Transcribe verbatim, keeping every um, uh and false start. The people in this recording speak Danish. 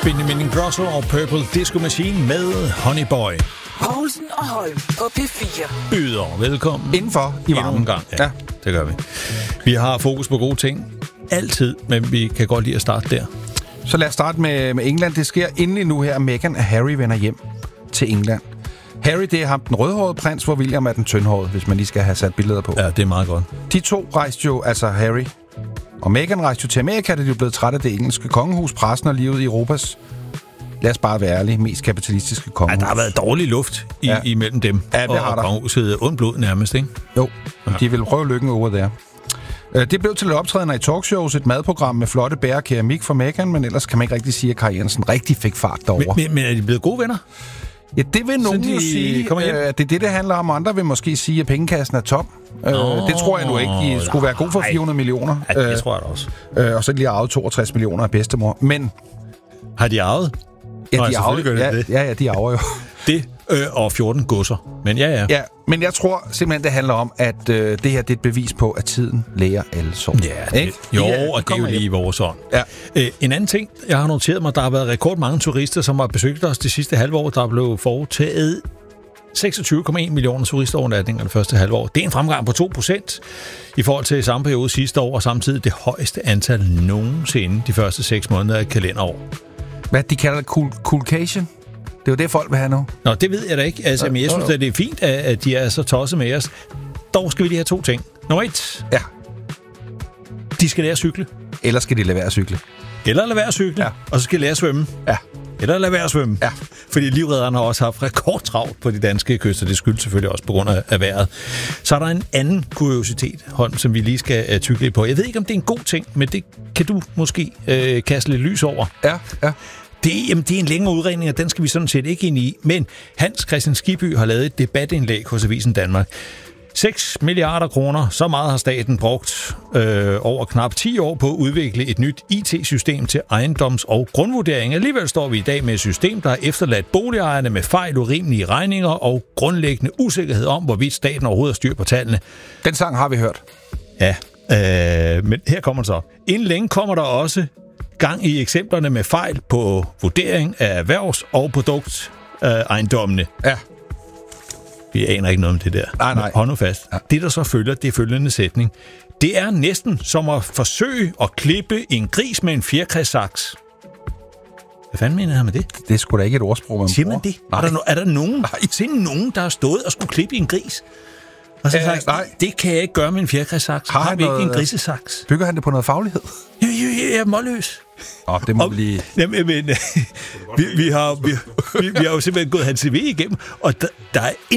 Benjamin Ingrosso og Purple Disco Machine med Honey Boy. Poulsen og Holm på P fire. Byder velkommen. Indenfor i varmen. Gang. Ja, ja, det gør vi. Vi har fokus på gode ting. Altid, men vi kan godt lide at starte der. Så lad os starte med, med England. Det sker endelig nu her, at Meghan og Harry vender hjem til England. Harry, det er ham den rødhårede prins, hvor William er den tyndhårede, hvis man lige skal have sat billeder på. Ja, det er meget godt. De to rejste jo, altså Harry og Meghan rejste jo til Amerika, da de blev træt af det engelske kongehus, pressen og livet i Europas, lad os bare være ærlige, mest kapitalistiske kongehus. Ja, der har været dårlig luft i, ja. imellem dem ja, det og, har og der. kongehuset. Ondt blod nærmest, ikke? Jo, ja. De vil prøve lykken over der. Det blev til et optrædener i talkshows, et madprogram med flotte bære og keramik for Meghan, men ellers kan man ikke rigtig sige, at karrieren sådan rigtig fik fart derover. Men, men, men er de blevet gode venner? Ja, det vil nogen de jo sige, øh, at det er det, det handler om. Andre vil måske sige, at pengekassen er tom. Nå, øh, det tror jeg nu ikke. De skulle være god for fire hundrede millioner. Ja, det øh, tror jeg da også. Øh, og så lige arvet toogtres millioner af bedstemor. Men har de arvet? Ja, Nå, de arver, ja, det. ja, ja, de arver jo. Det øh, og fjorten godser. Men ja, ja. Ja, men jeg tror simpelthen, det handler om, at øh, det her det er et bevis på, at tiden læger alle sår. Ja, det, jo, ja, og det er jo lige i vores ånd. Ja. Øh, en anden ting, jeg har noteret mig, der har været rekordmange turister, som har besøgt os det sidste halve år. Der blev foretaget seksogtyve komma en millioner turistovernattninger det første halve år. Det er en fremgang på to procent i forhold til samme periode sidste år, og samtidig det højeste antal nogensinde de første seks måneder af kalenderår. Hvad de kalder det? Cool, coolcation? Det er jo det, folk vil have nu. Nå, det ved jeg da ikke. Altså, men jeg synes, at det er fint, at de er så tosset med os. Dog skal vi lige have to ting. Nummer et. Ja. De skal lære at cykle. Eller skal de lade være at cykle. Eller lade være at cykle. Ja. Og så skal de lære at svømme. Ja. Eller lade være at svømme. Ja. Fordi livredderne har også haft rekordtravlt på de danske kyster. Det skyldes selvfølgelig også på grund af vejret. Så er der en anden kuriositet, Holm, som vi lige skal uh, tykke lidt på. Jeg ved ikke, om det er en god ting, men det kan du måske uh, kaste lidt lys over. Ja, ja. Det, jamen, det er en længere udregning, og den skal vi sådan set ikke ind i. Men Hans Christian Skibby har lavet et debatindlæg hos Avisen Danmark. seks milliarder kroner, så meget har staten brugt øh, over knap ti år på at udvikle et nyt I T-system til ejendoms- og grundvurdering. Alligevel står vi i dag med et system, der har efterladt boligejerne med fejl, urimelige regninger og grundlæggende usikkerhed om, hvorvidt staten overhovedet har styr på tallene. Den sang har vi hørt. Ja, øh, men her kommer det så. Inden længe kommer der også gang i eksemplerne med fejl på vurdering af erhvervs- og produktejendommene. Ja. Vi aner ikke noget om det der. Nej, nej. Hold nu fast. Ja. Det, der så følger, det er følgende sætning. Det er næsten som at forsøge at klippe en gris med en fjerkræsaks. Hvad fanden mener han med det? Det er sgu da ikke et ordsprog, man Siger man det? Er der, no- er der nogen, sind nogen, der har stået og skulle klippe en gris? Og så Æh, sagt, nej. Det kan jeg ikke gøre med en fjerkræsaks. Har, har vi noget... ikke en grisesaks? Bygger han det på noget faglighed? Jo, jo, jeg er målløs. Åh, det må og, vi lige... Jamen, men, vi, vi, har, vi, vi, vi har jo simpelthen gået hans C V igennem, og der, der er